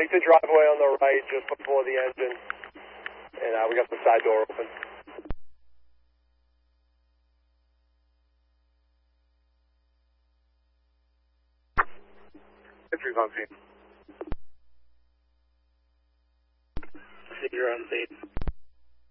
exit driveway on the right just before the engine, and we got the side door open. Entry's on scene. You're on scene.